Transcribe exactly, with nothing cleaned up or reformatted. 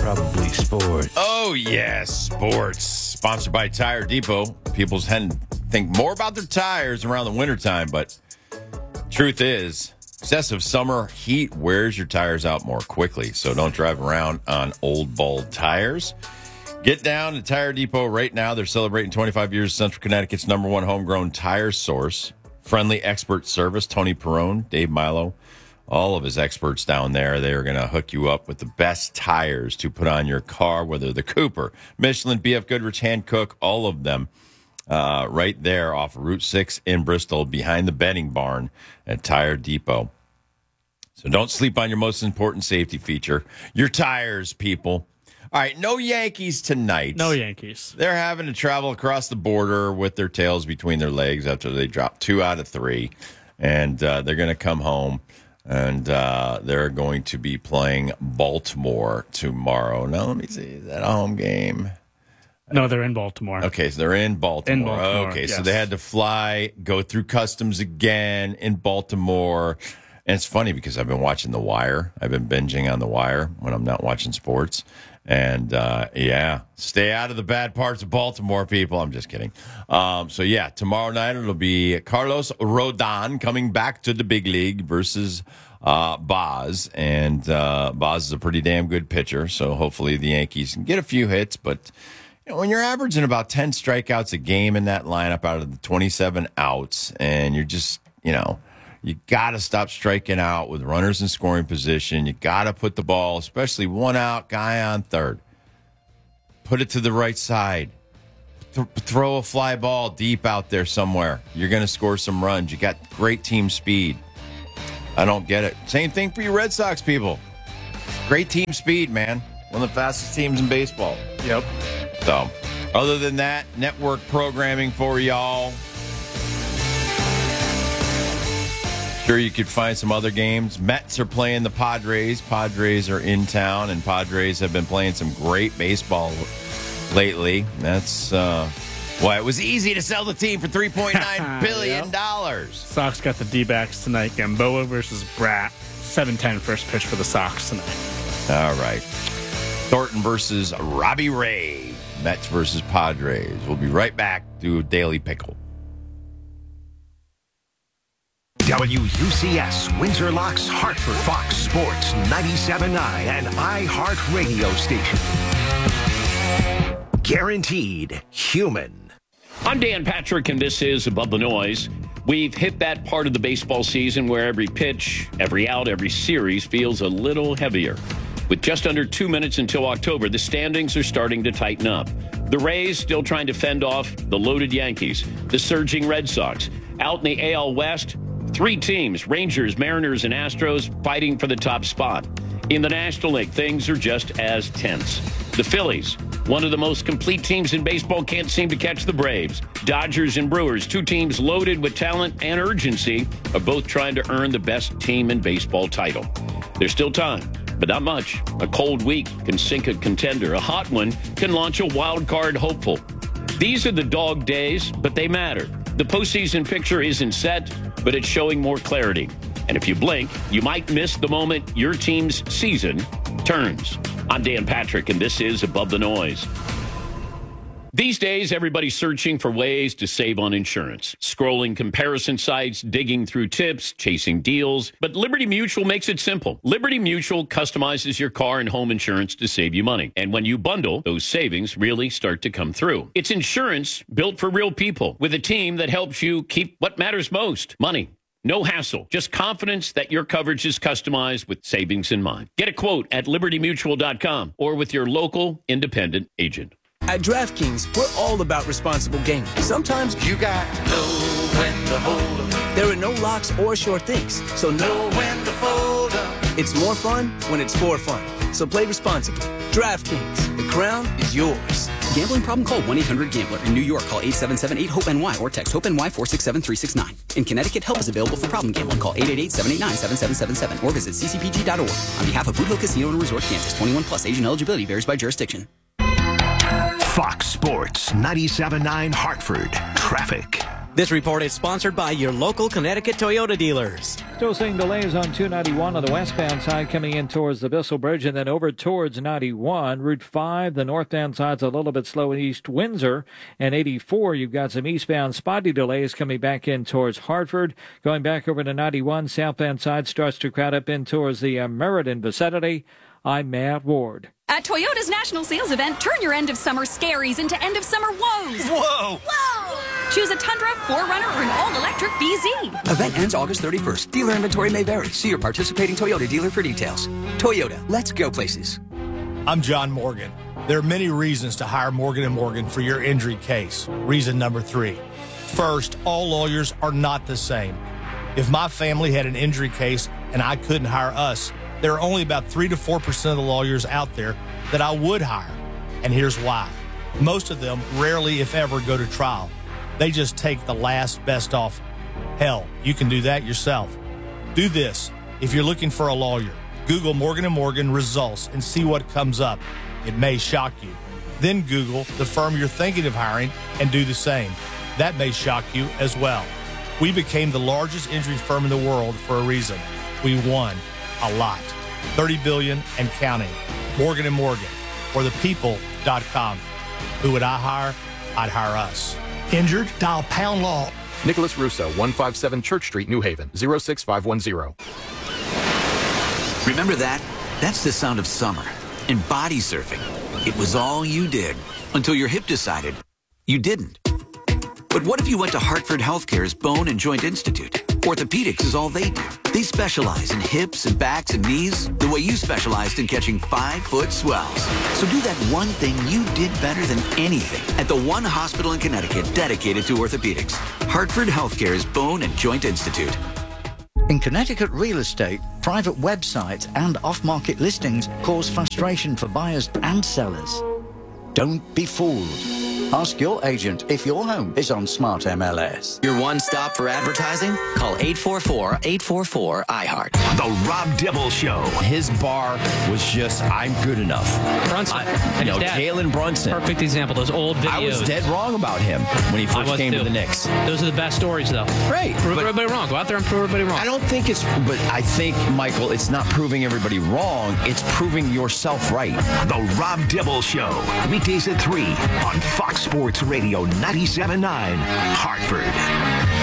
probably sports. Oh, yes, sports. Sponsored by Tire Depot. People tend to think more about their tires around the wintertime, but truth is, excessive summer heat wears your tires out more quickly, so don't drive around on old, bald tires. Get down to Tire Depot right now. They're celebrating twenty-five years of Central Connecticut's number one homegrown tire source. Friendly expert service. Tony Perrone, Dave Milo, all of his experts down there. They're going to hook you up with the best tires to put on your car, whether the Cooper, Michelin, B F Goodrich, Hankook, all of them. Uh, right there off Route six in Bristol, behind the betting barn at Tire Depot. So don't sleep on your most important safety feature, your tires, people. All right, no Yankees tonight. No Yankees. They're having to travel across the border with their tails between their legs after they drop two out of three. And uh, they're going to come home, and uh, they're going to be playing Baltimore tomorrow. Now, let me see. Is that a home game? No, they're in Baltimore. Okay, so they're in Baltimore. In Baltimore, okay, yes. So they had to fly, go through customs again in Baltimore. And it's funny because I've been watching The Wire. I've been binging on The Wire when I'm not watching sports. And, uh, yeah, stay out of the bad parts of Baltimore, people. I'm just kidding. Um, so, yeah, tomorrow night it'll be Carlos Rodon coming back to the big league versus uh, Boz. And uh, Boz is a pretty damn good pitcher, so hopefully the Yankees can get a few hits. But you know, when you're averaging about ten strikeouts a game in that lineup out of the twenty-seven outs, and you're just, you know, you got to stop striking out with runners in scoring position. You got to put the ball, especially one out, guy on third. Put it to the right side. Th- throw a fly ball deep out there somewhere. You're going to score some runs. You got great team speed. I don't get it. Same thing for you Red Sox people. Great team speed, man. One of the fastest teams in baseball. Yep. So, other than that, network programming for y'all. Sure, you could find some other games. Mets are playing the Padres. Padres are in town, and Padres have been playing some great baseball lately. That's uh, why it was easy to sell the team for three point nine billion dollars. Yep. Sox got the D-backs tonight. Gamboa versus Bratt. seven ten first pitch for the Sox tonight. All right. Thornton versus Robbie Ray. Mets versus Padres. We'll be right back to Daily Pickle. W U C S, Windsor Locks, Hartford, Fox Sports, ninety-seven point nine, and iHeart Radio Station. Guaranteed human. I'm Dan Patrick, and this is Above the Noise. We've hit that part of the baseball season where every pitch, every out, every series feels a little heavier. With just under two minutes until October, the standings are starting to tighten up. The Rays still trying to fend off the loaded Yankees, the surging Red Sox. Out in the A L West, three teams, Rangers, Mariners, and Astros, fighting for the top spot. In the National League, things are just as tense. The Phillies, one of the most complete teams in baseball, can't seem to catch the Braves. Dodgers and Brewers, two teams loaded with talent and urgency, are both trying to earn the best team in baseball title. There's still time, but not much. A cold week can sink a contender. A hot one can launch a wild card hopeful. These are the dog days, but they matter. The postseason picture isn't set, but it's showing more clarity. And if you blink, you might miss the moment your team's season turns. I'm Dan Patrick, and this is Above the Noise. These days, everybody's searching for ways to save on insurance. Scrolling comparison sites, digging through tips, chasing deals. But Liberty Mutual makes it simple. Liberty Mutual customizes your car and home insurance to save you money. And when you bundle, those savings really start to come through. It's insurance built for real people with a team that helps you keep what matters most, money. No hassle, just confidence that your coverage is customized with savings in mind. Get a quote at liberty mutual dot com or with your local independent agent. At DraftKings, we're all about responsible gaming. Sometimes You got to know when to hold 'em. there are no locks or sure things, so Know when to fold 'em. it's more fun when it's for fun. So play responsibly. DraftKings, the crown is yours. Gambling problem? Call one eight hundred gambler. In New York, call eight seven seven eight hope N Y or text HOPE-NY four six seven three six nine. In Connecticut, help is available for problem gambling. Call eight eight eight seven eight nine seven seven seven seven or visit c c p g dot org. On behalf of Boot Hill Casino and Resort, Kansas, twenty-one plus, age and eligibility varies by jurisdiction. Fox Sports, ninety-seven point nine Hartford. Traffic. This report is sponsored by your local Connecticut Toyota dealers. Still seeing delays on two ninety-one on the westbound side coming in towards the Bissell Bridge and then over towards ninety-one. Route five, the northbound side's a little bit slow in East Windsor. And eighty-four, you've got some eastbound spotty delays coming back in towards Hartford. Going back over to ninety-one, southbound side starts to crowd up in towards the uh, Meriden vicinity. I'm Matt Ward. At Toyota's National Sales Event, turn your end-of-summer scaries into end-of-summer woes. Whoa! Whoa! Choose a Tundra, four runner, or an all-electric B Z. Event ends August thirty-first. Dealer inventory may vary. See your participating Toyota dealer for details. Toyota, let's go places. I'm John Morgan. There are many reasons to hire Morgan and Morgan for your injury case. Reason number three. First, all lawyers are not the same. If my family had an injury case and I couldn't hire us, there are only about three to four percent of the lawyers out there that I would hire. And here's why. Most of them rarely, if ever, go to trial. They just take the last best offer. Hell, you can do that yourself. Do this. If you're looking for a lawyer, Google Morgan and Morgan results and see what comes up. It may shock you. Then Google the firm you're thinking of hiring and do the same. That may shock you as well. We became the largest injury firm in the world for a reason. We won a lot. thirty billion dollars and counting. Morgan and Morgan, or the people dot com. Who would I hire? I'd hire us. Injured? Dial pound law. Nicholas Russo, one fifty-seven Church Street, New Haven, zero six five one zero. Remember that? That's the sound of summer. And body surfing. It was all you did until your hip decided you didn't. But what if you went to Hartford Healthcare's Bone and Joint Institute? Orthopedics is all they do. They specialize in hips and backs and knees the way you specialized in catching five-foot swells. So do that one thing you did better than anything at the one hospital in Connecticut dedicated to orthopedics. Hartford Healthcare's Bone and Joint Institute. In Connecticut real estate, private websites and off-market listings cause frustration for buyers and sellers. Don't be fooled. Ask your agent if your home is on Smart M L S. Your one stop for advertising? Call eight four four, eight four four, I heart. The Rob Dibble Show. His bar was just, I'm good enough. Brunson. I, and you know, his dad. Jalen Brunson. Perfect example. Those old videos. I was dead wrong about him when he I first was came too. to the Knicks. Those are the best stories, though. Right. Prove but everybody wrong. Go out there and prove everybody wrong. I don't think it's, but I think, Michael, it's not proving everybody wrong. It's proving yourself right. The Rob Dibble Show. Weekdays at three on Fox Sports Radio ninety-seven point nine, Hartford.